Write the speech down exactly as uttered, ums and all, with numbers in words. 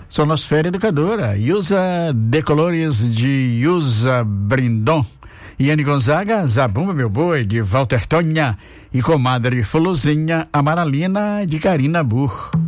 Sonosfera Educadora, Yusa Decolores de Yusa Brindon, Iane Gonzaga, Zabumba Meu Boi de Walter Tonha e Comadre Folozinha Amaralina de Karina Burr.